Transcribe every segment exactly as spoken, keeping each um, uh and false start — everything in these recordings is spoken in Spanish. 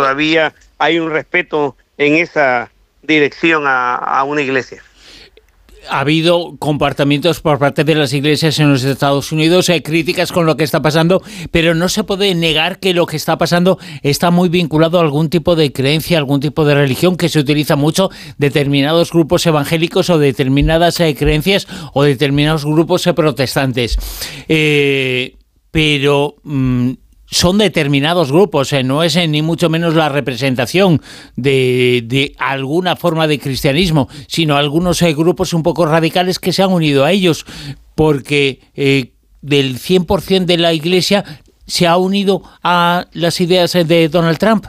todavía hay un respeto en esa dirección a, a una iglesia. Ha habido comportamientos por parte de las iglesias en los Estados Unidos, eh, críticas con lo que está pasando, pero no se puede negar que lo que está pasando está muy vinculado a algún tipo de creencia, algún tipo de religión que se utiliza mucho, determinados grupos evangélicos o determinadas eh, creencias o determinados grupos eh, protestantes. Eh, pero... Mmm, son determinados grupos, eh, no es eh, ni mucho menos la representación de, de alguna forma de cristianismo, sino algunos eh, grupos un poco radicales que se han unido a ellos, porque eh, del cien por ciento de la Iglesia se ha unido a las ideas eh, de Donald Trump.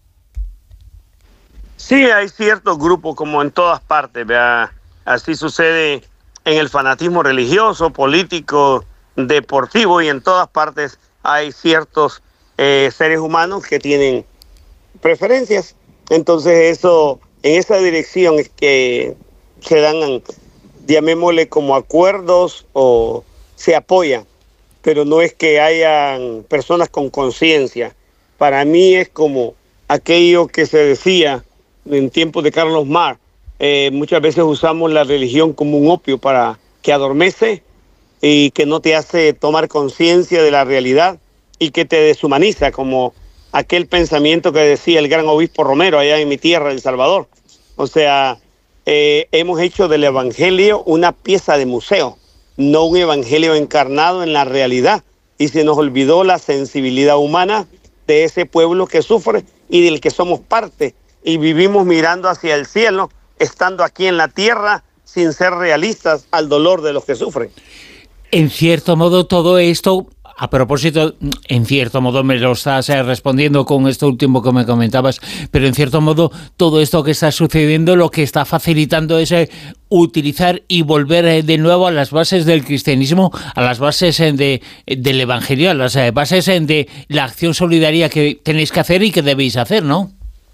Sí, hay ciertos grupos como en todas partes, ¿verdad? Así sucede en el fanatismo religioso, político, deportivo, y en todas partes hay ciertos eh, seres humanos que tienen preferencias. Entonces eso, en esa dirección es que se dan, llamémosle como acuerdos o se apoyan, pero no es que hayan personas con conciencia. Para mí es como aquello que se decía en tiempos de Carlos Marx, eh, muchas veces usamos la religión como un opio para que adormece y que no te hace tomar conciencia de la realidad y que te deshumaniza, como aquel pensamiento que decía el gran obispo Romero allá en mi tierra, El Salvador. O sea, eh, hemos hecho del evangelio una pieza de museo, no un evangelio encarnado en la realidad, y se nos olvidó la sensibilidad humana de ese pueblo que sufre y del que somos parte, y vivimos mirando hacia el cielo, estando aquí en la tierra, sin ser realistas al dolor de los que sufren. En cierto modo, todo esto, a propósito, en cierto modo me lo estás eh, respondiendo con esto último que me comentabas, pero en cierto modo todo esto que está sucediendo lo que está facilitando es eh, utilizar y volver eh, de nuevo a las bases del cristianismo, a las bases eh, de, del evangelio, a las eh, bases eh, de la acción solidaria que tenéis que hacer y que debéis hacer, ¿no?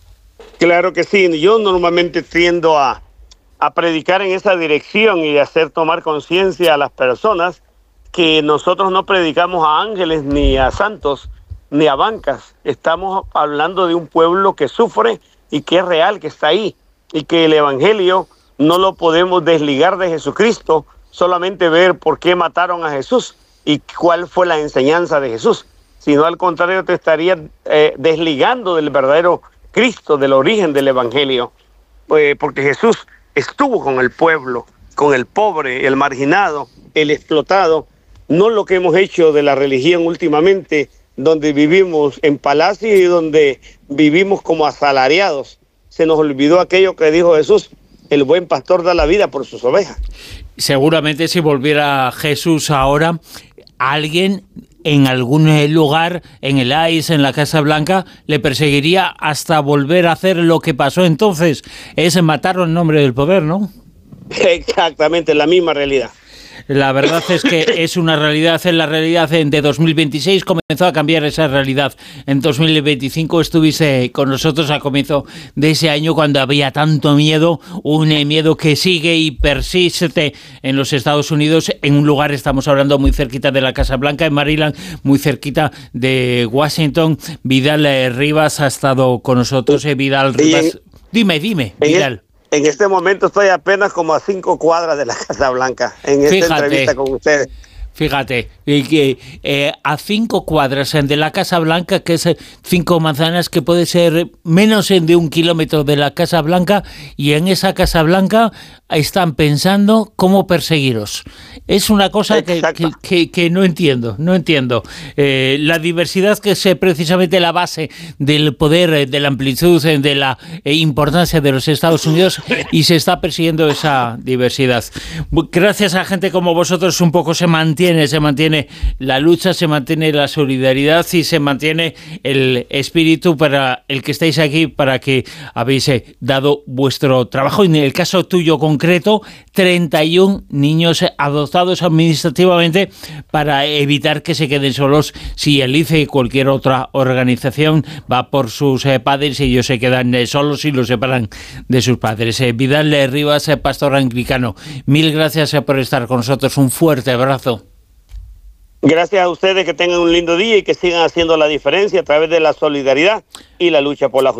Claro que sí. Yo normalmente tiendo a, a predicar en esa dirección y hacer tomar conciencia a las personas que nosotros no predicamos a ángeles, ni a santos, ni a bancas. Estamos hablando de un pueblo que sufre y que es real, que está ahí, y que el evangelio no lo podemos desligar de Jesucristo, solamente ver por qué mataron a Jesús y cuál fue la enseñanza de Jesús, sino al contrario te estaría eh, desligando del verdadero Cristo, del origen del evangelio, eh, porque Jesús estuvo con el pueblo, con el pobre, el marginado, el explotado. No lo que hemos hecho de la religión últimamente, donde vivimos en palacios y donde vivimos como asalariados. Se nos olvidó aquello que dijo Jesús: el buen pastor da la vida por sus ovejas. Seguramente si volviera Jesús ahora, alguien en algún lugar, en el A I S, en la Casa Blanca, le perseguiría hasta volver a hacer lo que pasó entonces. Es matarlo en nombre del poder, ¿no? Exactamente, la misma realidad. La verdad es que es una realidad, en la realidad de dos mil veintiséis comenzó a cambiar esa realidad. En dos mil veinticinco estuviste con nosotros a comienzo de ese año cuando había tanto miedo, un miedo que sigue y persiste en los Estados Unidos, en un lugar, estamos hablando muy cerquita de la Casa Blanca, en Maryland, muy cerquita de Washington. Vidal Rivas ha estado con nosotros. Eh, Vidal Rivas, dime, dime, Vidal. En este momento estoy apenas como a cinco cuadras de la Casa Blanca, en esta Fíjate. entrevista con ustedes. Fíjate, que eh, a cinco cuadras de la Casa Blanca, que es cinco manzanas, que puede ser menos de un kilómetro de la Casa Blanca, y en esa Casa Blanca están pensando cómo perseguiros. Es una cosa que, que, que, que no entiendo, no entiendo. Eh, la diversidad, que es precisamente la base del poder, de la amplitud, de la importancia de los Estados Unidos, y se está persiguiendo esa diversidad. Gracias a gente como vosotros un poco se mantiene, se mantiene la lucha, se mantiene la solidaridad y se mantiene el espíritu para el que estáis aquí, para que habéis eh, dado vuestro trabajo. En el caso tuyo concreto, treinta y un niños adoptados administrativamente para evitar que se queden solos si el I C E y cualquier otra organización va por sus eh, padres y ellos se quedan eh, solos y los separan de sus padres. Eh, Vidal Rivas, eh, pastor anglicano, mil gracias eh, por estar con nosotros. Un fuerte abrazo. Gracias a ustedes, que tengan un lindo día y que sigan haciendo la diferencia a través de la solidaridad y la lucha por la justicia.